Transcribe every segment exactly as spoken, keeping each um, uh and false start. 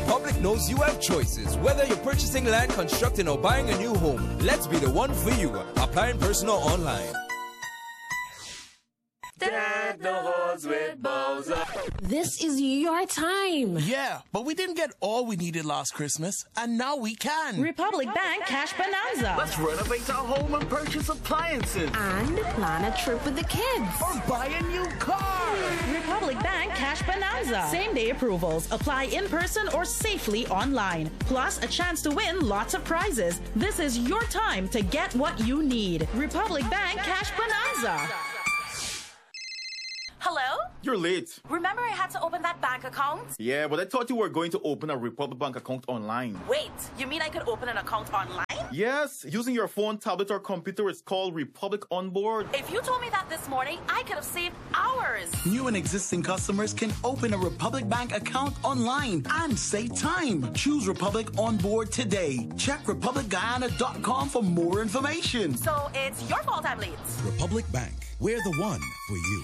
Republic knows you have choices. Whether you're purchasing land, constructing, or buying a new home, let's be the one for you. Apply in person or online. Technohorns with Bowser. This is your time. Yeah, but we didn't get all we needed last Christmas, and now we can. Republic Bank Cash Bonanza. Let's renovate our home and purchase appliances. And plan a trip with the kids. Or buy a new car. Republic Bank Cash Bonanza. Same day approvals. Apply in person or safely online. Plus a chance to win lots of prizes. This is your time to get what you need. Republic Bank Cash Bonanza. Hello? You're late. Remember I had to open that bank account? Yeah, but I thought you were going to open a Republic Bank account online. Wait, you mean I could open an account online? Yes, using your phone, tablet, or computer. It's called Republic Onboard. If you told me that this morning, I could have saved hours. New and existing customers can open a Republic Bank account online and save time. Choose Republic Onboard today. Check republic guyana dot com for more information. So it's your fault I'm late. Republic Bank, we're the one for you.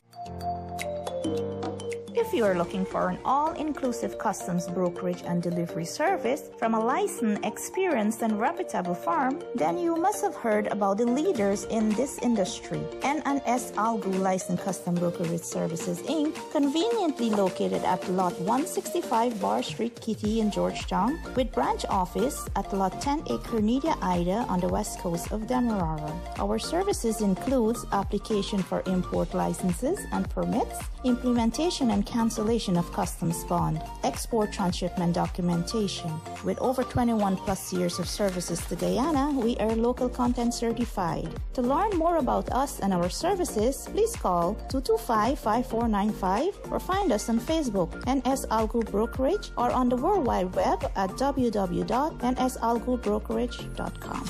If you are looking for an all-inclusive customs brokerage and delivery service from a licensed, experienced, and reputable firm, then you must have heard about the leaders in this industry. N and S Algu Licensed Custom Brokerage Services, Incorporated, conveniently located at Lot one sixty-five Bar Street, Kitty in Georgetown, with branch office at Lot ten Acre Nidia Ida on the west coast of Demerara. Our services includes application for import licenses and permits, implementation and cancellation of customs bond, export transshipment documentation. With over twenty-one plus years of services to Guyana, we are local content certified. To learn more about us and our services, please call two two five, five four nine five or find us on Facebook, N S Algu Brokerage, or on the World Wide Web at w w w dot n s algu brokerage dot com.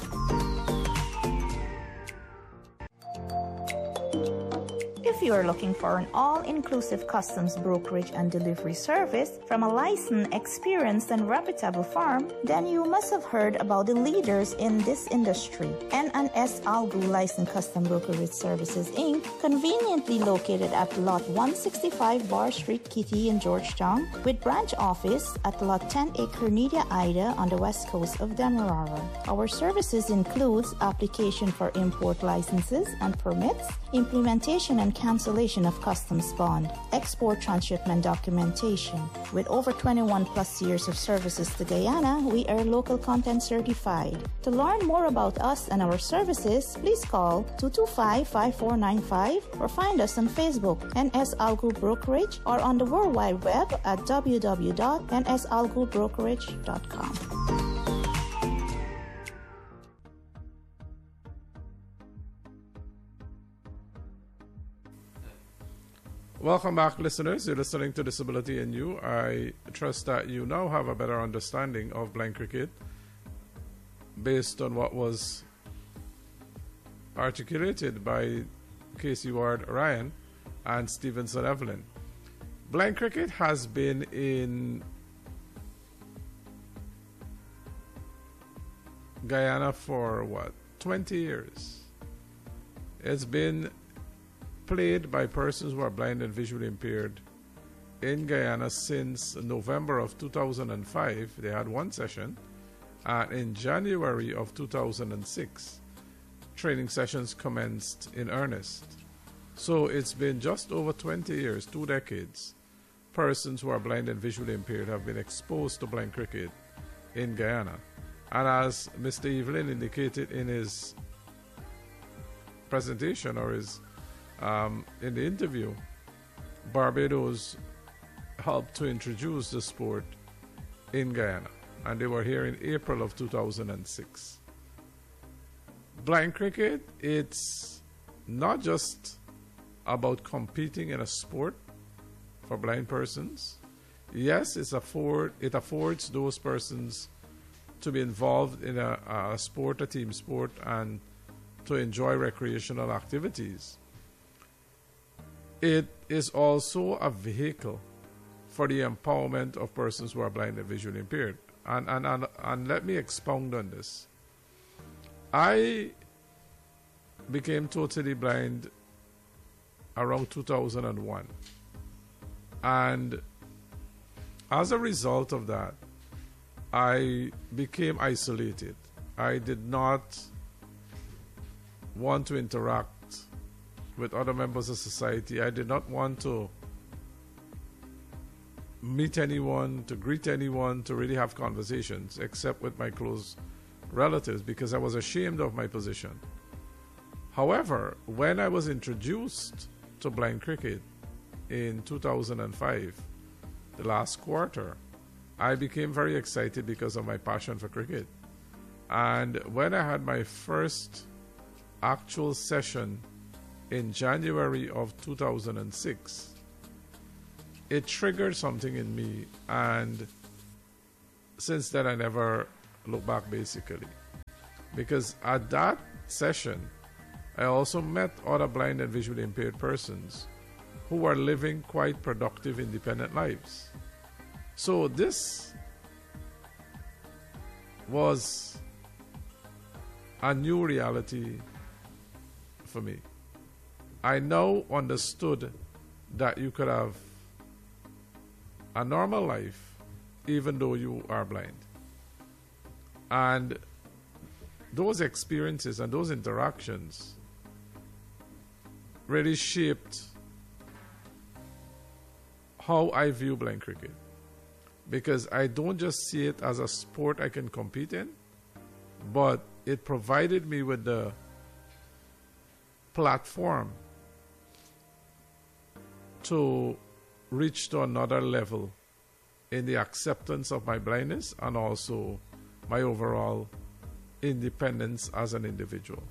If you are looking for an all-inclusive customs brokerage and delivery service from a licensed, experienced, and reputable firm, then you must have heard about the leaders in this industry. N and S Algu Licensed Custom Brokerage Services, Incorporated, conveniently located at Lot one sixty-five Bar Street, Kitty in Georgetown, with branch office at Lot ten Acre Nidia Ida on the west coast of Demerara. Our services includes application for import licenses and permits, implementation and cancellation of customs bond, export transshipment documentation. With over twenty-one plus years of services to Guyana, we are local content certified. To learn more about us and our services, please call two two five, five four nine five or find us on Facebook, N S Algu Brokerage, or on the World Wide Web at w w w dot n s algu brokerage dot com. Welcome back, listeners. You're listening to Disability and You. I trust that you now have a better understanding of blind cricket based on what was articulated by Casey Ward Ryan and Stevenson Evelyn. Blind cricket has been in Guyana for what, twenty years. It's been played by persons who are blind and visually impaired in Guyana since November of two thousand five. They had one session, and in January of two thousand six, training sessions commenced in earnest. So it's been just over twenty years, two decades, persons who are blind and visually impaired have been exposed to blind cricket in Guyana. And as Mister Evelyn indicated in his presentation, or his Um, in the interview, Barbados helped to introduce the sport in Guyana, and they were here in April of two thousand six. Blind cricket, it's not just about competing in a sport for blind persons. Yes, it's afford, it affords those persons to be involved in a, a sport, a team sport, and to enjoy recreational activities. It is also a vehicle for the empowerment of persons who are blind and visually impaired. And, and, and, and let me expound on this. I became totally blind around two thousand one. And as a result of that, I became isolated. I did not want to interact with other members of society. I did not want to meet anyone, to greet anyone, to really have conversations, except with my close relatives, because I was ashamed of my position. However, when I was introduced to blind cricket in two thousand five, the last quarter, I became very excited because of my passion for cricket. And when I had my first actual session in January of two thousand six, it triggered something in me, and since then I never looked back, basically. Because at that session, I also met other blind and visually impaired persons who were living quite productive, independent lives. So this was a new reality for me. I now understood that you could have a normal life even though you are blind. And those experiences and those interactions really shaped how I view blind cricket. Because I don't just see it as a sport I can compete in, but it provided me with the platform to reach to another level in the acceptance of my blindness and also my overall independence as an individual.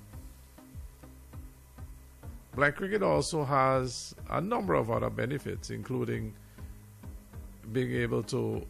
Blind cricket also has a number of other benefits, including being able to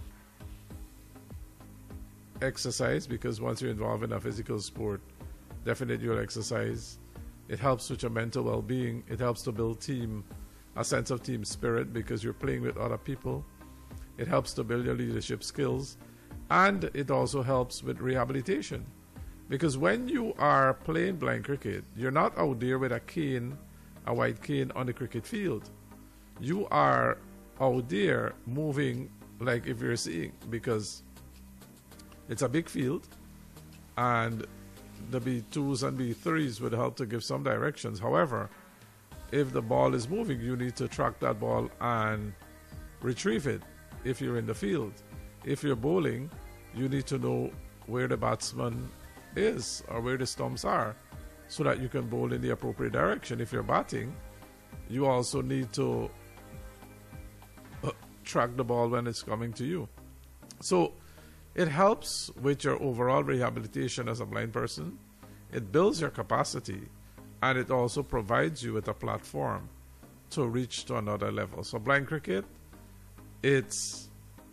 exercise, because once you're involved in a physical sport, definitely you'll exercise. It helps with your mental well-being. It helps to build team, a sense of team spirit, because you're playing with other people. It helps to build your leadership skills, and it also helps with rehabilitation, because when you are playing blind cricket, you're not out there with a cane, a white cane on the cricket field. You are out there moving like if you're seeing, because it's a big field and the B twos and B threes would help to give some directions. However, if the ball is moving, you need to track that ball and retrieve it if you're in the field. If you're bowling, you need to know where the batsman is or where the stumps are so that you can bowl in the appropriate direction. If you're batting, you also need to track the ball when it's coming to you. So it helps with your overall rehabilitation as a blind person. It builds your capacity, and it also provides you with a platform to reach to another level. So blind cricket, it's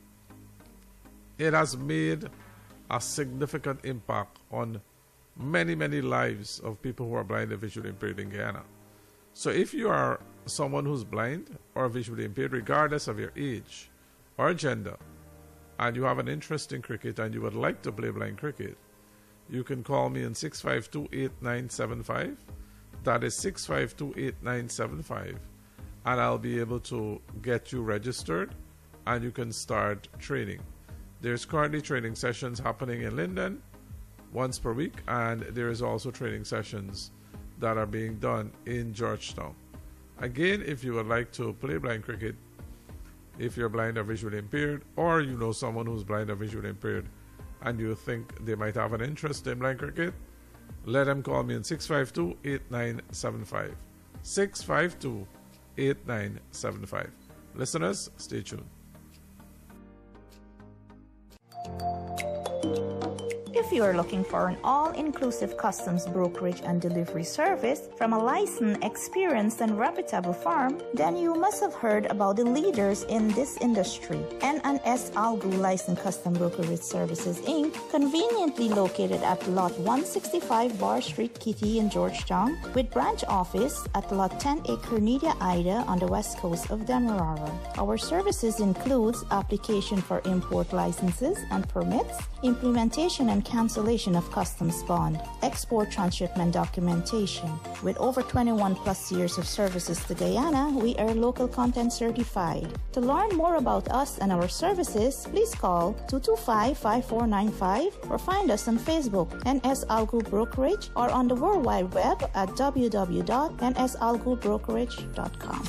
it has made a significant impact on many, many lives of people who are blind and visually impaired in Guyana. So if you are someone who's blind or visually impaired, regardless of your age or gender, and you have an interest in cricket and you would like to play blind cricket, you can call me on six five two, eight nine seven five. That is six five two, eight nine seven five. And I'll be able to get you registered and you can start training. There's currently training sessions happening in Linden once per week, and there is also training sessions that are being done in Georgetown. Again, if you would like to play blind cricket, if you're blind or visually impaired, or you know someone who's blind or visually impaired and you think they might have an interest in blind cricket, let them call me on six five two, eight nine seven five. six five two, eight nine seven five. Listeners, stay tuned. If you are looking for an all-inclusive customs brokerage and delivery service from a licensed, experienced, and reputable firm, then you must have heard about the leaders in this industry. N and S Algu Licensed Custom Brokerage Services, Incorporated, conveniently located at Lot one sixty-five Bar Street, Kitty in Georgetown, with branch office at Lot ten A Cornelia Ida on the west coast of Demerara. Our services includes application for import licenses and permits, implementation and cancellation of customs bond, export transshipment documentation. With over twenty-one plus years of services to Guyana, we are local content certified. To learn more about us and our services, please call two two five, five four nine five or find us on Facebook, N S Al Group Brokerage, or on the World Wide Web at w w w dot n s al group brokerage dot com.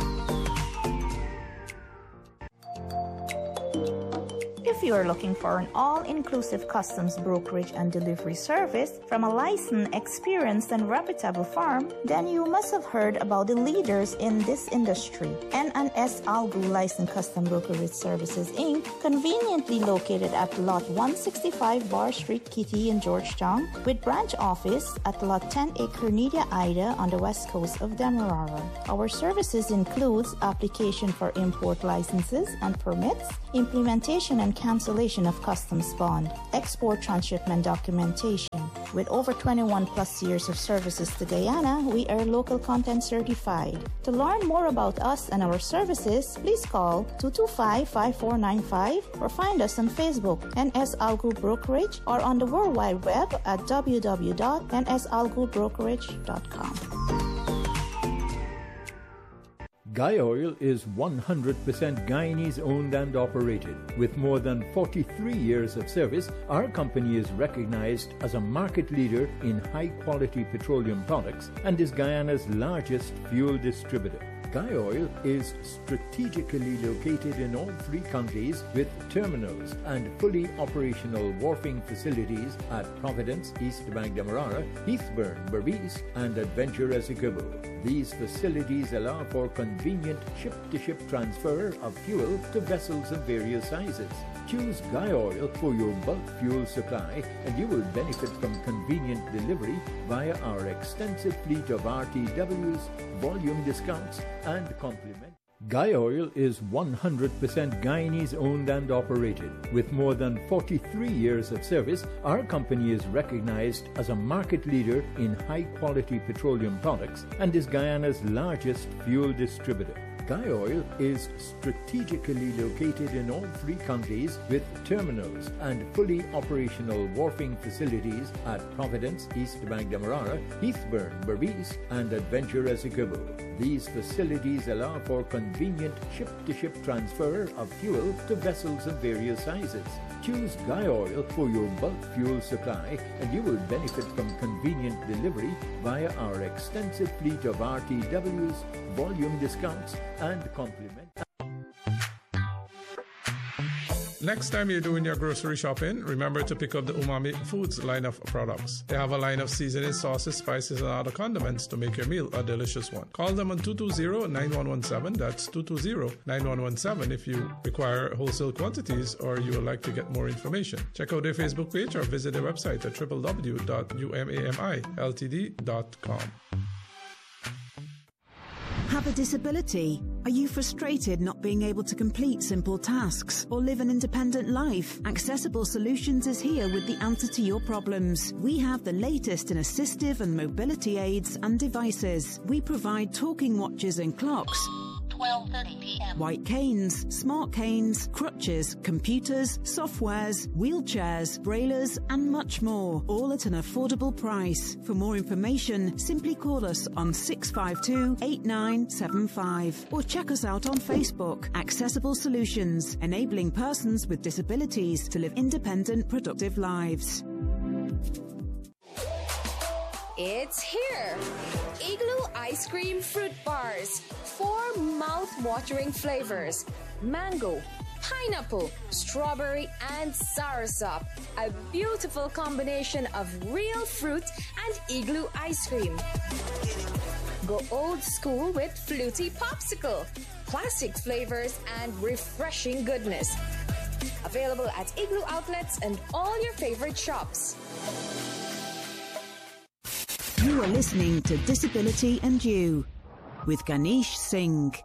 If you are looking for an all-inclusive customs brokerage and delivery service from a licensed, experienced, and reputable firm, then you must have heard about the leaders in this industry. N S Al Group Licensed Custom Brokerage Services, Incorporated, conveniently located at Lot one sixty-five Bar Street, Kitty in Georgetown, with branch office at Lot ten A Cornelia Ida on the west coast of Demerara. Our services includes application for import licenses and permits, implementation and cancellation of customs bond, export transshipment documentation. With over twenty-one plus years of services to Guyana, we are local content certified. To learn more about us and our services, please call two two five, five four nine five or find us on Facebook, N S Al Group Brokerage, or on the World Wide Web at w w w dot n s al group brokerage dot com. Guy Oil is one hundred percent Guyanese owned and operated. With more than forty-three years of service, our company is recognized as a market leader in high-quality petroleum products and is Guyana's largest fuel distributor. Guy Oil is strategically located in all three counties with terminals and fully operational wharfing facilities at Providence, East Bank Demerara, Heathburn, Berbice, and Adventure Essequibo. These facilities allow for convenient ship-to-ship transfer of fuel to vessels of various sizes. Choose Guy Oil for your bulk fuel supply and you will benefit from convenient delivery via our extensive fleet of R T Ws, volume discounts, and complement. Guy Oil is one hundred percent Guyanese owned and operated. With more than forty-three years of service, our company is recognized as a market leader in high-quality petroleum products and is Guyana's largest fuel distributor. Guy Oil is strategically located in all three counties with terminals and fully operational wharfing facilities at Providence, East Bank Demerara, Heathburn, Berbice, and Adventure Essequibo. These facilities allow for convenient ship-to-ship transfer of fuel to vessels of various sizes. Choose Guy Oil for your bulk fuel supply and you will benefit from convenient delivery via our extensive fleet of R T Ws, volume discounts, and complement. Next time you're doing your grocery shopping, remember to pick up the Umami Foods line of products. They have a line of seasoning, sauces, spices, and other condiments to make your meal a delicious one. Call them on two two zero, nine one one seven. That's two two zero, nine one one seven if you require wholesale quantities or you would like to get more information. Check out their Facebook page or visit their website at w w w dot u m a m i l t d dot com. Have a disability? Are you frustrated not being able to complete simple tasks or live an independent life? Accessible Solutions is here with the answer to your problems. We have the latest in assistive and mobility aids and devices. We provide talking watches and clocks, twelve thirty p m white canes, smart canes, crutches, computers, softwares, wheelchairs, brailers, and much more, all at an affordable price. For more information, simply call us on six five two, eight nine seven five or check us out on Facebook. Accessible Solutions, enabling persons with disabilities to live independent, productive lives. It's here! Igloo Ice Cream Fruit Bars. Four mouth-watering flavors. Mango, pineapple, strawberry, and soursop. A beautiful combination of real fruit and igloo ice cream. Go old school with Fluty Popsicle. Classic flavors and refreshing goodness. Available at Igloo outlets and all your favorite shops. You are listening to Disability and You with Ganesh Singh.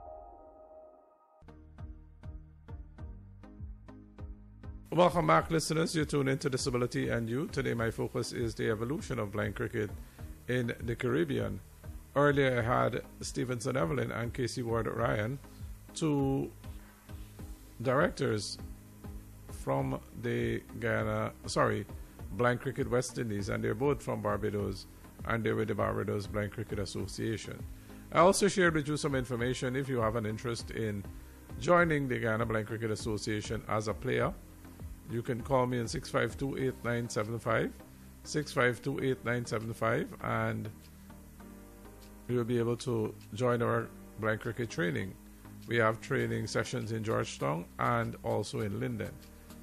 Welcome back, listeners. You're tuned into Disability and You. Today my focus is the evolution of blind cricket in the Caribbean. Earlier I had Stevenson Evelyn and Casey Ward Ryan, two directors from the Guyana, sorry, Blind Cricket West Indies, and they're both from Barbados, and they're with the Barbados Blind Cricket Association. I also shared with you some information if you have an interest in joining the Guyana Blind Cricket Association as a player. You can call me on six five two, eight nine seven five, six five two, eight nine seven five, and you'll be able to join our blind cricket training. We have training sessions in Georgetown and also in Linden.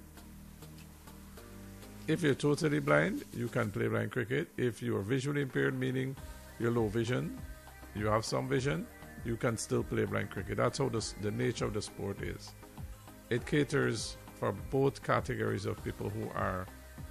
If you're totally blind, you can play blind cricket. If you are visually impaired, meaning you're low vision, you have some vision, you can still play blind cricket. That's how the, the nature of the sport is. It caters for both categories of people who are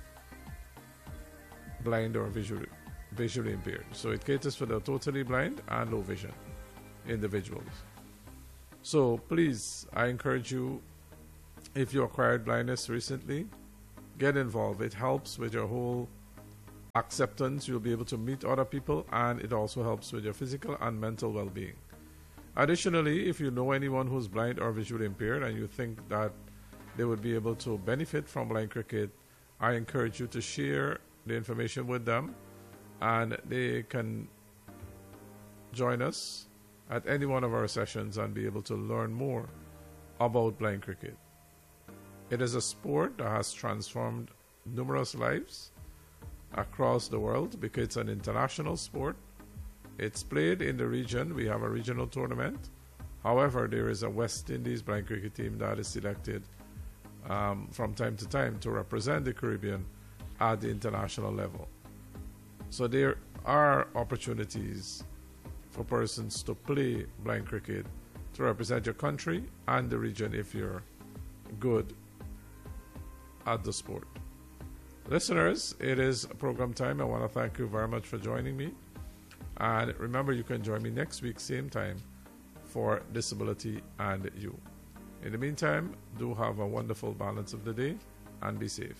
blind or visually, visually impaired. So it caters for the totally blind and low vision individuals. So please, I encourage you, if you acquired blindness recently, get involved. It helps with your whole acceptance. You'll be able to meet other people, and it also helps with your physical and mental well-being. Additionally, if you know anyone who's blind or visually impaired and you think that they would be able to benefit from blind cricket, I encourage you to share the information with them, and they can join us at any one of our sessions and be able to learn more about blind cricket. It is a sport that has transformed numerous lives across the world because it's an international sport. It's played in the region. We have a regional tournament. However, there is a West Indies blind cricket team that is selected um, from time to time to represent the Caribbean at the international level. So there are opportunities for persons to play blind cricket to represent your country and the region if you're good at the sport. Listeners, it is program time. I want to thank you very much for joining me. And remember, you can join me next week, same time, for Disability and You. In the meantime, do have a wonderful balance of the day and be safe.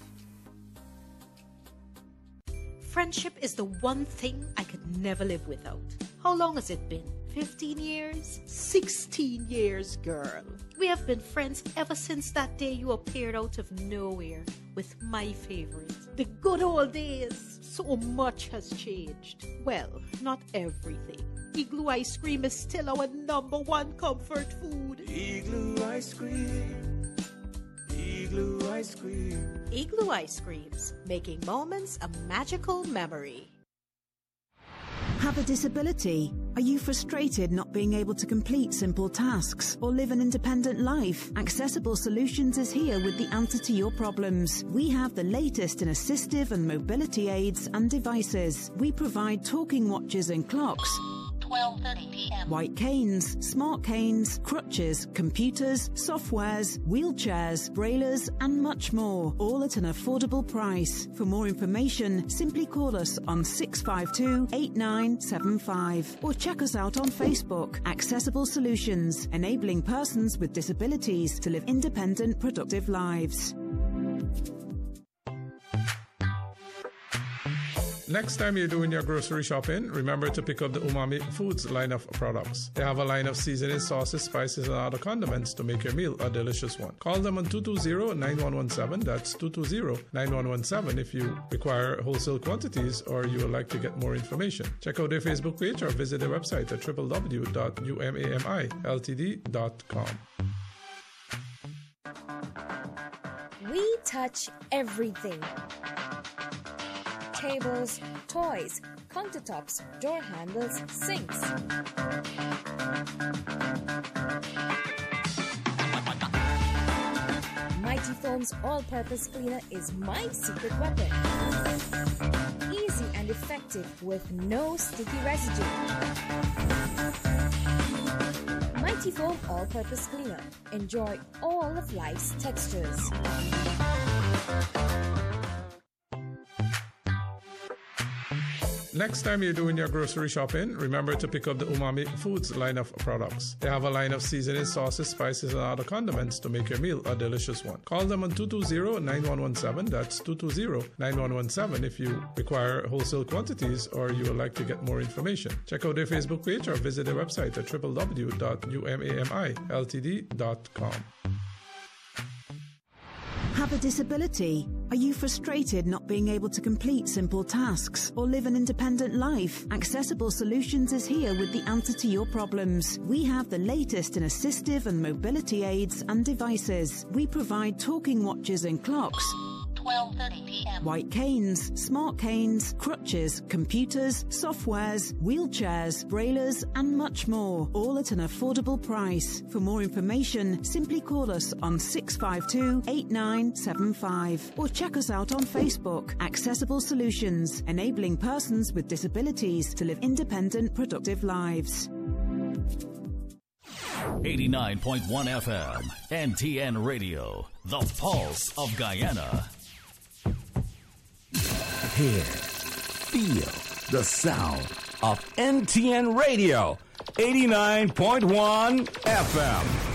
Friendship is the one thing I could never live without. How long has it been? fifteen years? sixteen years, girl. We have been friends ever since that day you appeared out of nowhere with my favorite. The good old days. So much has changed. Well, not everything. Igloo ice cream is still our number one comfort food. Igloo ice cream. Igloo ice cream. Igloo ice creams, making moments a magical memory. Have a disability? Are you frustrated not being able to complete simple tasks or live an independent life? Accessible Solutions is here with the answer to your problems. We have the latest in assistive and mobility aids and devices. We provide talking watches and clocks, twelve thirty p m white canes, smart canes, crutches, computers, softwares, wheelchairs, brailers, and much more, all at an affordable price. For more information, simply call us on six five two, eight nine seven five or check us out on Facebook. Accessible Solutions, enabling persons with disabilities to live independent, productive lives. Next time you're doing your grocery shopping, remember to pick up the Umami Foods line of products. They have a line of seasoning, sauces, spices, and other condiments to make your meal a delicious one. Call them on two two zero, nine one one seven. That's two two zero, nine one one seven if you require wholesale quantities or you would like to get more information. Check out their Facebook page or visit their website at w w w dot umami l t d dot com. We touch everything. Tables, toys, countertops, door handles, sinks. Mighty Foam's all-purpose cleaner is my secret weapon. Easy and effective with no sticky residue. Mighty Foam all-purpose cleaner. Enjoy all of life's textures. Next time you're doing your grocery shopping, remember to pick up the Umami Foods line of products. They have a line of seasoning, sauces, spices, and other condiments to make your meal a delicious one. Call them on two two zero, nine one one seven. That's two two zero, nine one one seven if you require wholesale quantities or you would like to get more information. Check out their Facebook page or visit their website at w w w dot umami l t d dot com. Have a disability? Are you frustrated not being able to complete simple tasks or live an independent life? Accessible Solutions is here with the answer to your problems. We have the latest in assistive and mobility aids and devices. We provide talking watches and clocks, twelve thirty p.m. white canes, smart canes, crutches, computers, softwares, wheelchairs, brailers, and much more, all at an affordable price. For more information, simply call us on six five two, eight nine seven five or check us out on Facebook. Accessible Solutions, enabling persons with disabilities to live independent, productive lives. eighty-nine point one F M, N T N Radio, the pulse of Guyana. Hear, feel the sound of N T N Radio, eighty-nine point one F M.